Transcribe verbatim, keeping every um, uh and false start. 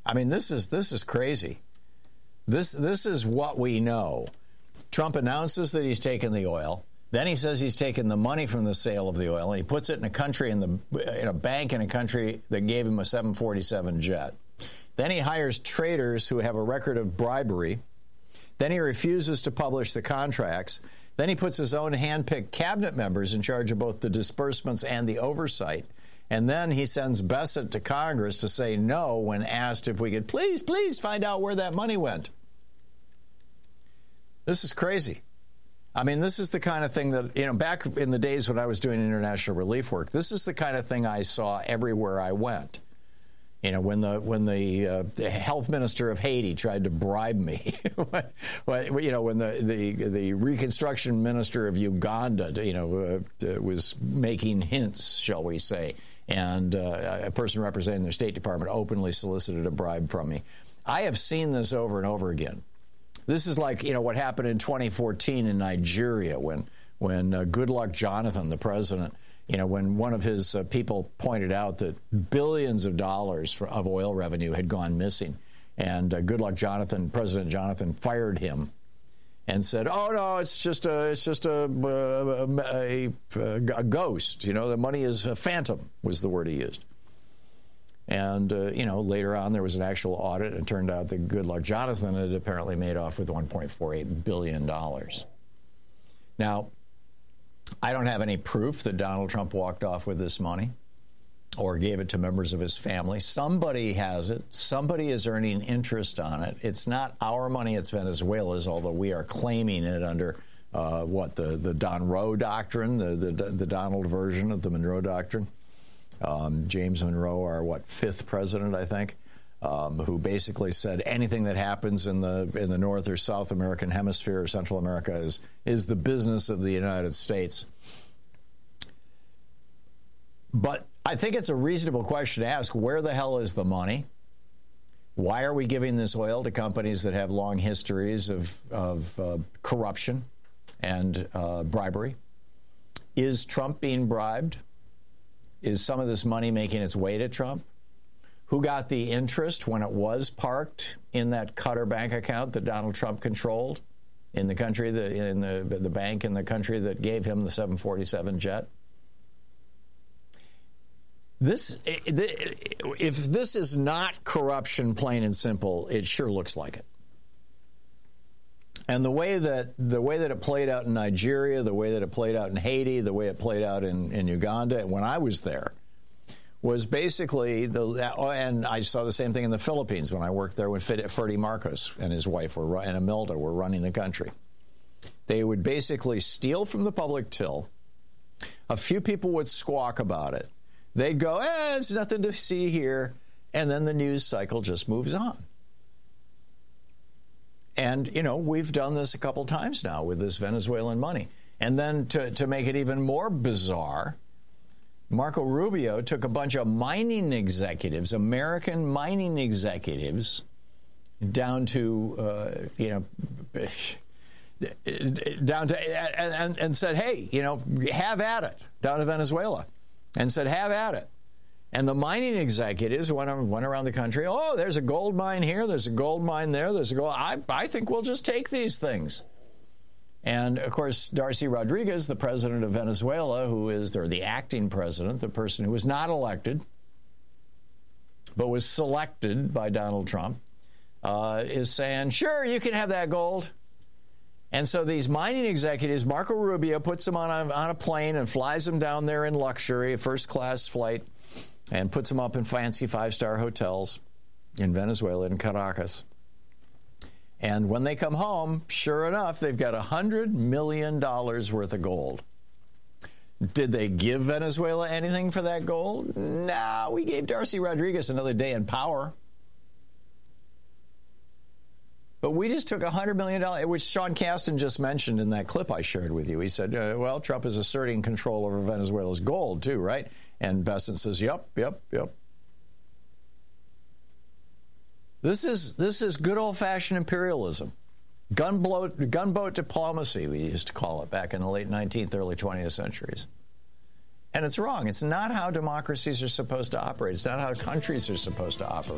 I mean, this is this is crazy. This this is what we know. Trump announces that he's taken the oil. Then he says he's taken the money from the sale of the oil, and he puts it in a country in the in a bank in a country that gave him a seven forty-seven jet. Then he hires traders who have a record of bribery. Then he refuses to publish the contracts. Then he puts his own hand-picked cabinet members in charge of both the disbursements and the oversight. And then he sends Bessent to Congress to say no when asked if we could please, please find out where that money went. This is crazy. I mean, this is the kind of thing that, you know, back in the days when I was doing international relief work, this is the kind of thing I saw everywhere I went. You know, when the when the, uh, the health minister of Haiti tried to bribe me, when, you know, when the, the the reconstruction minister of Uganda, you know, uh, was making hints, shall we say, and uh, a person representing their State Department openly solicited a bribe from me. I have seen this over and over again. This is like, you know, what happened in twenty fourteen in Nigeria when when uh, Goodluck Jonathan, the president, you know, when one of his uh, people pointed out that billions of dollars for, of oil revenue had gone missing. And uh, Goodluck Jonathan, President Jonathan, fired him and said, oh, no, it's just a, it's just a, a, a, a ghost. You know, the money is a phantom, was the word he used. And, uh, you know, later on there was an actual audit, and it turned out that Goodluck Jonathan had apparently made off with one point four eight billion dollars. Now, I don't have any proof that Donald Trump walked off with this money or gave it to members of his family. Somebody has it. Somebody is earning interest on it. It's not our money, it's Venezuela's, although we are claiming it under, uh, what, the, the Don Roe Doctrine, the, the, the Donald version of the Monroe Doctrine. Um, James Monroe, our, what, fifth president, I think, um, who basically said anything that happens in the in the North or South American hemisphere or Central America is, is the business of the United States. But I think it's a reasonable question to ask, where the hell is the money? Why are we giving this oil to companies that have long histories of, of uh, corruption and uh, bribery? Is Trump being bribed? Is some of this money making its way to Trump? Who got the interest when it was parked in that Qatar bank account that Donald Trump controlled in the country, that, in the, the bank in the country that gave him the seven forty-seven jet? This, if this is not corruption, plain and simple, it sure looks like it. And the way that the way that it played out in Nigeria, the way that it played out in Haiti, the way it played out in, in Uganda when I was there, was basically the. And I saw the same thing in the Philippines when I worked there when Ferdy Marcos and his wife were and Imelda were running the country. They would basically steal from the public till. A few people would squawk about it. They'd go, eh, there's nothing to see here, and then the news cycle just moves on. And, you know, we've done this a couple times now with this Venezuelan money. And then to, to make it even more bizarre, Marco Rubio took a bunch of mining executives, American mining executives, down to, uh, you know, down to, and, and said, hey, you know, have at it, down to Venezuela, and said, have at it. And the mining executives went, went around the country. Oh, there's a gold mine here. There's a gold mine there. There's a gold. I, I think we'll just take these things. And, of course, Darcy Rodriguez, the president of Venezuela, who is, or the acting president, the person who was not elected, but was selected by Donald Trump, uh, is saying, sure, you can have that gold. And so these mining executives, Marco Rubio puts them on a, on a plane and flies them down there in luxury, a first-class flight, and puts them up in fancy five-star hotels in Venezuela, in Caracas. And when they come home, sure enough, they've got one hundred million dollars worth of gold. Did they give Venezuela anything for that gold? No, we gave Darcy Rodriguez another day in power. But we just took one hundred million dollars, which Sean Casten just mentioned in that clip I shared with you. He said, uh, well, Trump is asserting control over Venezuela's gold, too, right? And Bessent says, yep, yep, yep. This is this is good old-fashioned imperialism. Gunboat, gunboat diplomacy, we used to call it back in the late nineteenth, early twentieth centuries. And it's wrong. It's not how democracies are supposed to operate. It's not how countries are supposed to operate.